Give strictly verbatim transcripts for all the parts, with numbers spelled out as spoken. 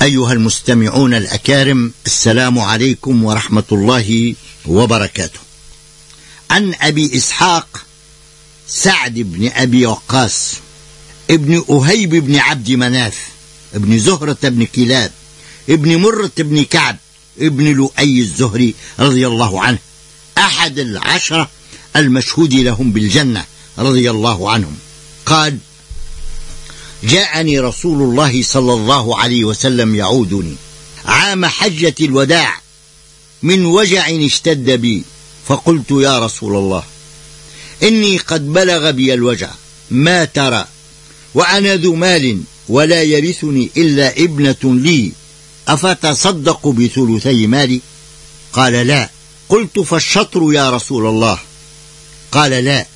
أيها المستمعون الأكارم، السلام عليكم ورحمة الله وبركاته. عن أبي إسحاق سعد بن أبي وقاص ابن أهيب بن عبد مناف ابن زهرة بن كلاب ابن مرة بن كعب ابن لؤي الزهري رضي الله عنه، أحد العشرة المشهود لهم بالجنة رضي الله عنهم، قال: جاءني رسول الله صلى الله عليه وسلم يعودني عام حجة الوداع من وجع اشتد بي، فقلت: يا رسول الله، إني قد بلغ بي الوجع، ما ترى؟ وأنا ذو مال ولا يرثني إلا ابنة لي، أفتصدق بثلثي مالي؟ قال: لا. قلت: فالشطر يا رسول الله؟ قال: لا.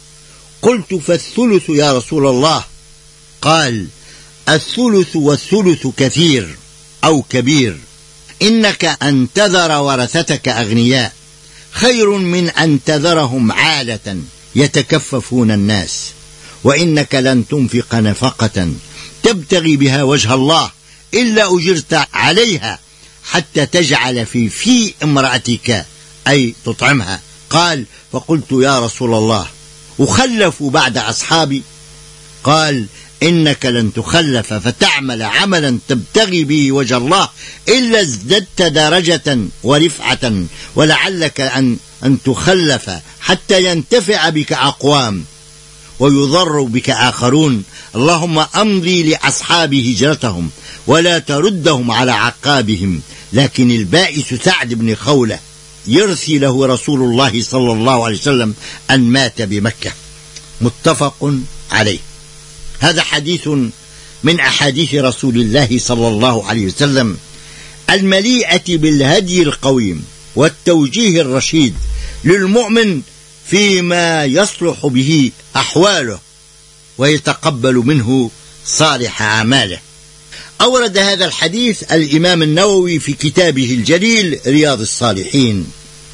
قلت: فالثلث يا رسول الله؟ قال: الثلث والثلث كثير أو كبير، إنك أن تذر ورثتك أغنياء خير من أن تذرهم عالة يتكففون الناس، وإنك لن تنفق نفقة تبتغي بها وجه الله إلا أجرت عليها حتى تجعل في في امرأتك، أي تطعمها. قال: فقلت: يا رسول الله، أخلف بعد أصحابي؟ قال: إنك لن تخلف فتعمل عملا تبتغي به وجه الله إلا ازددت درجة ورفعة، ولعلك أن, أن تخلف حتى ينتفع بك أقوام ويضر بك آخرون. اللهم أمضي لأصحاب هجرتهم ولا تردهم على عقابهم. لكن البائس سعد بن خولة يرثي له رسول الله صلى الله عليه وسلم أن مات بمكة. متفق عليه. هذا حديث من أحاديث رسول الله صلى الله عليه وسلم المليئة بالهدي القويم والتوجيه الرشيد للمؤمن فيما يصلح به أحواله ويتقبل منه صالح أعماله. أورد هذا الحديث الإمام النووي في كتابه الجليل رياض الصالحين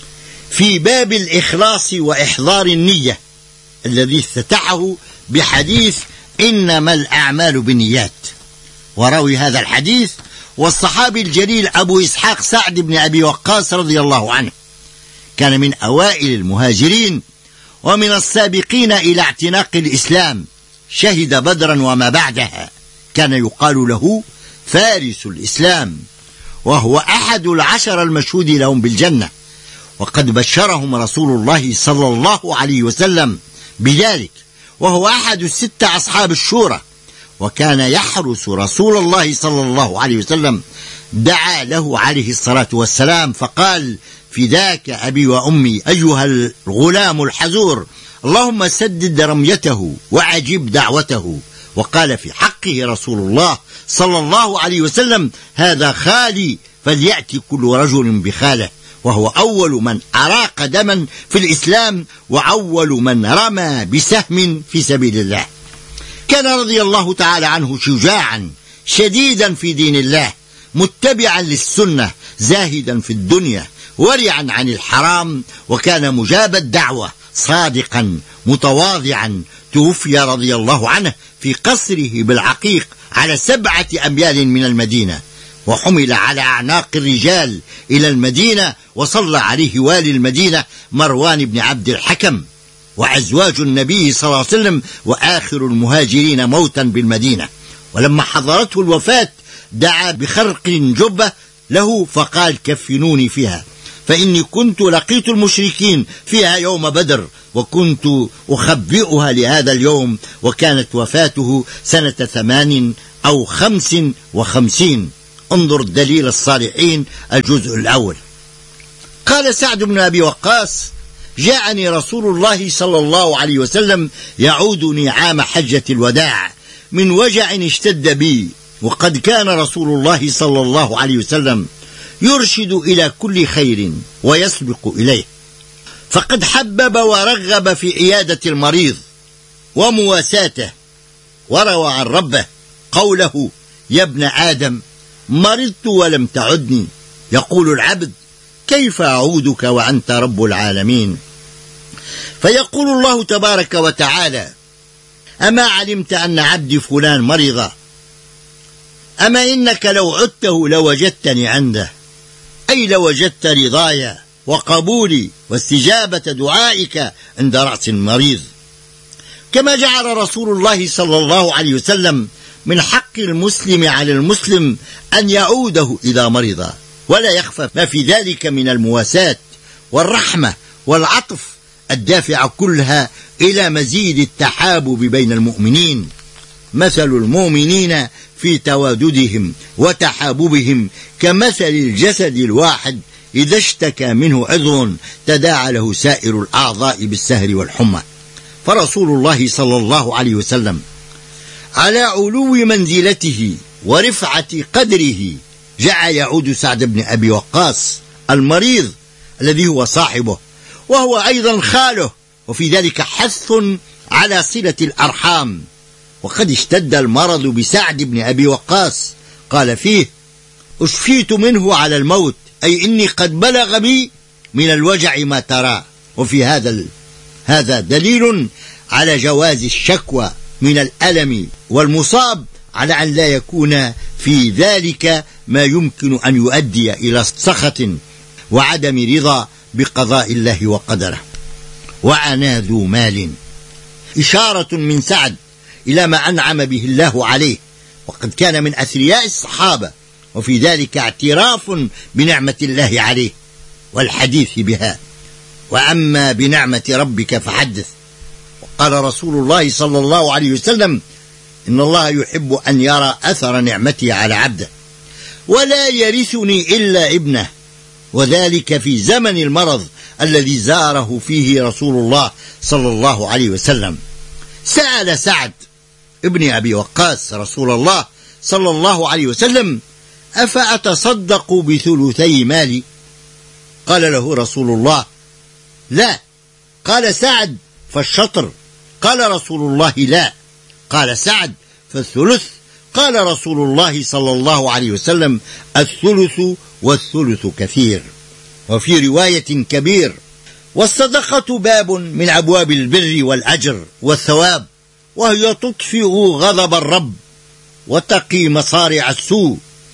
في باب الإخلاص وإحضار النية، الذي افتتحه بحديث إنما الأعمال بالنيات. وراوي هذا الحديث والصحابي الجليل أبو إسحاق سعد بن أبي وقاص رضي الله عنه، كان من أوائل المهاجرين ومن السابقين إلى اعتناق الإسلام، شهد بدرا وما بعدها، كان يقال له فارس الإسلام، وهو أحد العشر المشهود لهم بالجنة، وقد بشرهم رسول الله صلى الله عليه وسلم بذلك، وهو أحد الستة أصحاب الشورى، وكان يحرس رسول الله صلى الله عليه وسلم. دعا له عليه الصلاة والسلام فقال: فداك أبي وأمي أيها الغلام الحزور، اللهم سدد رميته وعجب دعوته. وقال في حقه رسول الله صلى الله عليه وسلم: هذا خالي فليأتي كل رجل بخاله، وهو أول من أراق دما في الإسلام وأول من رمى بسهم في سبيل الله. كان رضي الله تعالى عنه شجاعا شديدا في دين الله، متبعا للسنة، زاهدا في الدنيا، ورعا عن الحرام، وكان مجاب الدعوة، صادقا متواضعا. توفي رضي الله عنه في قصره بالعقيق على سبعة أميال من المدينة، وحمل على أعناق الرجال إلى المدينة، وصلى عليه والي المدينة مروان بن عبد الحكم، وأزواج النبي صلى الله عليه وسلم وآخر المهاجرين موتا بالمدينة. ولما حضرته الوفاة دعا بخرق جبة له فقال: كفنوني فيها، فإني كنت لقيت المشركين فيها يوم بدر، وكنت أخبئها لهذا اليوم. وكانت وفاته سنة ثمان أو خمس وخمسين. انظر دليل الصالحين الجزء الأول. قال سعد بن أبي وقاص: جاءني رسول الله صلى الله عليه وسلم يعودني عام حجة الوداع من وجع اشتد بي، وقد كان رسول الله صلى الله عليه وسلم يرشد إلى كل خير ويسبق إليه، فقد حبب ورغب في عيادة المريض ومواساته، وروى عن ربه قوله: يا ابن آدم مرضت ولم تعدني، يقول العبد: كيف أعودك وأنت رب العالمين؟ فيقول الله تبارك وتعالى: أما علمت أن عبدي فلان مرض؟ أما إنك لو عدته لوجدتني عنده، أي لوجدت رضاي وقبولي واستجابة دعائك عند رأس المريض. كما جعل رسول الله صلى الله عليه وسلم من حق المسلم على المسلم أن يعوده إذا مرض، ولا يخفى ما في ذلك من المواساة والرحمة والعطف الدافعة كلها إلى مزيد التحابب بين المؤمنين. مثل المؤمنين في توددهم وتحاببهم كمثل الجسد الواحد إذا اشتكى منه عضو تداعى له سائر الأعضاء بالسهر والحمى. فرسول الله صلى الله عليه وسلم على علو منزلته ورفعة قدره جاء يعود سعد بن أبي وقاص المريض الذي هو صاحبه، وهو أيضا خاله، وفي ذلك حث على صلة الأرحام. وقد اشتد المرض بسعد بن أبي وقاص، قال فيه: أشفيت منه على الموت، أي إني قد بلغ بي من الوجع ما ترى. وفي هذا ال... هذا دليل على جواز الشكوى من الألم والمصاب، على أن لا يكون في ذلك ما يمكن أن يؤدي إلى سخط وعدم رضا بقضاء الله وقدره. وأنا ذو مال، إشارة من سعد إلى ما أنعم به الله عليه، وقد كان من أثرياء الصحابة، وفي ذلك اعتراف بنعمة الله عليه والحديث بها. وأما بنعمة ربك فحدث. وقال رسول الله صلى الله عليه وسلم: إن الله يحب أن يرى أثر نعمته على عبده، ولا يرثني إلا ابنه، وذلك في زمن المرض الذي زاره فيه رسول الله صلى الله عليه وسلم. سأل سعد ابن أبي وقاص رسول الله صلى الله عليه وسلم: أفأتصدق بثلثي مالي؟ قال له رسول الله: لا. قال سعد: فالشطر؟ قال رسول الله: لا. قال سعد: فالثلث؟ قال رسول الله صلى الله عليه وسلم: الثلث والثلث كثير. وفي رواية كبير. والصدقة باب من أبواب البر والأجر والثواب، وهي تطفئ غضب الرب وتقي مصارع السوء،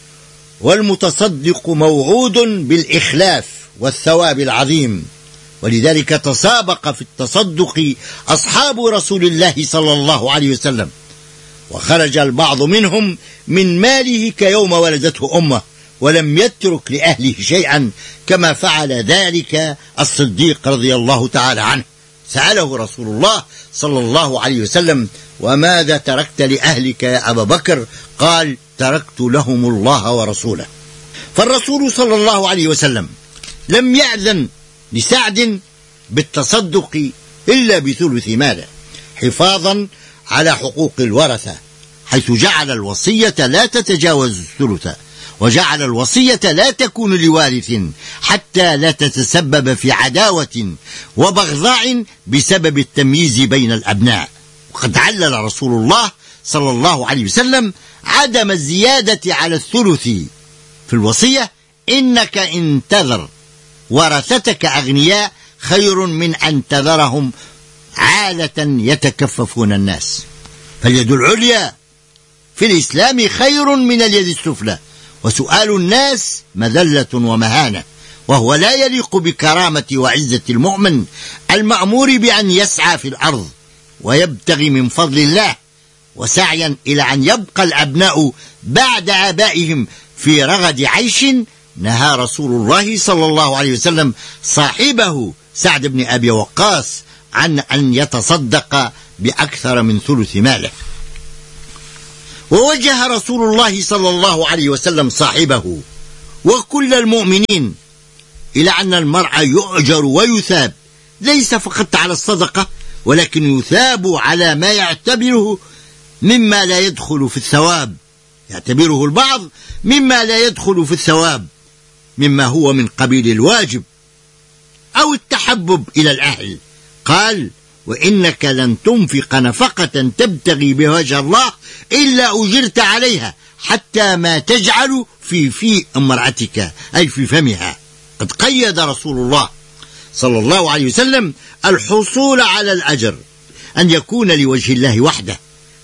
والمتصدق موعود بالإخلاف والثواب العظيم. ولذلك تسابق في التصدق أصحاب رسول الله صلى الله عليه وسلم، وخرج البعض منهم من ماله كيوم ولدته أمه، ولم يترك لأهله شيئا، كما فعل ذلك الصديق رضي الله تعالى عنه. سأله رسول الله صلى الله عليه وسلم: وماذا تركت لأهلك يا أبا بكر؟ قال: تركت لهم الله ورسوله. فالرسول صلى الله عليه وسلم لم يأذن لسعد بالتصدق إلا بثلث ماله، حفاظا على حقوق الورثة، حيث جعل الوصية لا تتجاوز الثلث، وجعل الوصية لا تكون لوارث حتى لا تتسبب في عداوة وبغضاء بسبب التمييز بين الأبناء. وقد علل رسول الله صلى الله عليه وسلم عدم الزيادة على الثلث في الوصية: إنك إن تذر ورثتك أغنياء خير من أن تذرهم عالة يتكففون الناس. فاليد العليا في الإسلام خير من اليد السفلى، وسؤال الناس مذلة ومهانة، وهو لا يليق بكرامة وعزة المؤمن المأمور بأن يسعى في الأرض ويبتغي من فضل الله، وسعيا إلى أن يبقى الأبناء بعد آبائهم في رغد عيش. نهى رسول الله صلى الله عليه وسلم صاحبه سعد بن أبي وقاص عن أن يتصدق بأكثر من ثلث ماله. ووجه رسول الله صلى الله عليه وسلم صاحبه وكل المؤمنين إلى أن المرء يؤجر ويثاب ليس فقط على الصدقة، ولكن يثاب على ما يعتبره مما لا يدخل في الثواب، يعتبره البعض مما لا يدخل في الثواب، مما هو من قبيل الواجب أو التحبب إلى الأهل. قال: وإنك لن تنفق نفقة تبتغي بوجه الله إلا أجرت عليها حتى ما تجعل في في امرأتك، أي في فمها. قد قيد رسول الله صلى الله عليه وسلم الحصول على الأجر أن يكون لوجه الله وحده،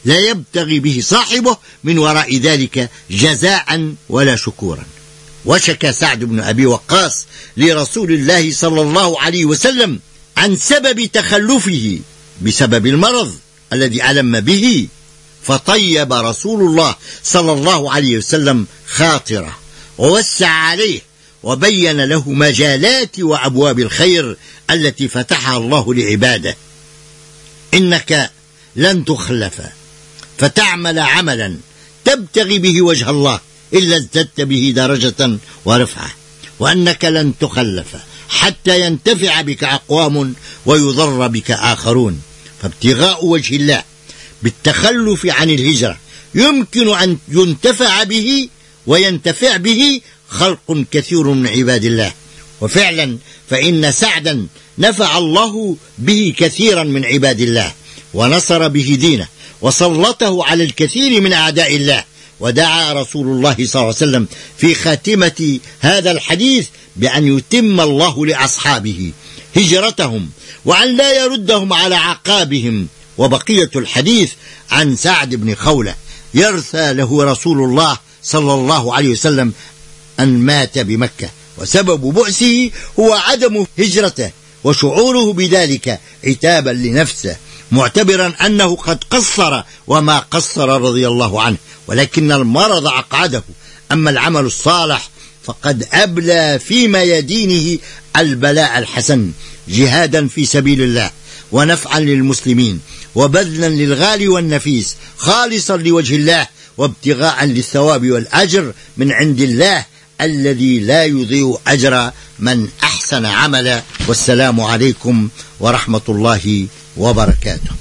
لا يبتغي به صاحبه من وراء ذلك جزاء ولا شكورا. وشكى سعد بن أبي وقاص لرسول الله صلى الله عليه وسلم عن سبب تخلفه بسبب المرض الذي ألم به، فطيب رسول الله صلى الله عليه وسلم خاطره ووسع عليه وبين له مجالات وأبواب الخير التي فتحها الله لعباده. إنك لن تخلف فتعمل عملا تبتغي به وجه الله إلا ازددت به درجة ورفعة، وأنك لن تخلف حتى ينتفع بك أقوام ويضر بك آخرون. فابتغاء وجه الله بالتخلف عن الهجرة يمكن أن ينتفع به وينتفع به خلق كثير من عباد الله. وفعلا فإن سعدا نفع الله به كثيرا من عباد الله، ونصر به دينه، وسلطه على الكثير من أعداء الله. ودعا رسول الله صلى الله عليه وسلم في خاتمة هذا الحديث بأن يتم الله لأصحابه هجرتهم وأن لا يردهم على عقابهم. وبقية الحديث عن سعد بن خولة يرثى له رسول الله صلى الله عليه وسلم أن مات بمكة، وسبب بؤسه هو عدم هجرته وشعوره بذلك عتابا لنفسه، معتبرا أنه قد قصر وما قصر رضي الله عنه، ولكن المرض أقعده. أما العمل الصالح فقد أبلى في ميادينه البلاء الحسن، جهادا في سبيل الله ونفعا للمسلمين وبذلا للغالي والنفيس خالصا لوجه الله وابتغاء للثواب والأجر من عند الله الذي لا يضيع أجر من أحسن عملا. والسلام عليكم ورحمة الله وبركاته.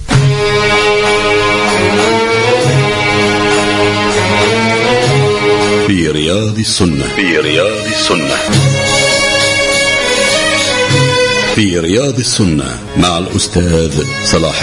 في رياض السنة في رياض السنة في رياض السنة مع الأستاذ صلاح